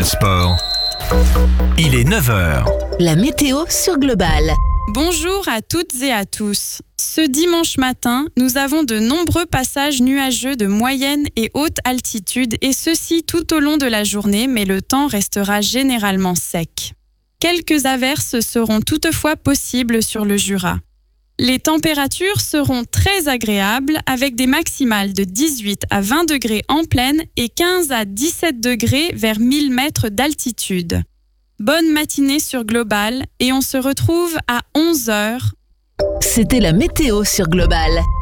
Global Sport. Il est 9h. La météo sur Global. Bonjour à toutes et à tous. Ce dimanche matin, nous avons de nombreux passages nuageux de moyenne et haute altitude et ceci tout au long de la journée, mais le temps restera généralement sec. Quelques averses seront toutefois possibles sur le Jura. Les températures seront très agréables avec des maximales de 18 à 20 degrés en plaine et 15 à 17 degrés vers 1000 mètres d'altitude. Bonne matinée sur Global et on se retrouve à 11h. C'était la météo sur Global.